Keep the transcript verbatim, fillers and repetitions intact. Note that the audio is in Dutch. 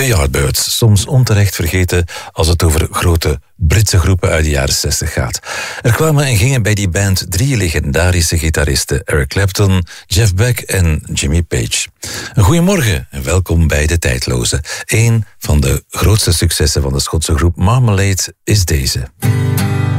The Yardbirds, soms onterecht vergeten als het over grote Britse groepen uit de jaren zestig gaat. Er kwamen en gingen bij die band drie legendarische gitaristen, Eric Clapton, Jeff Beck en Jimmy Page. Een goeiemorgen en welkom bij De Tijdloze. Een van de grootste successen van de Schotse groep Marmalade is deze.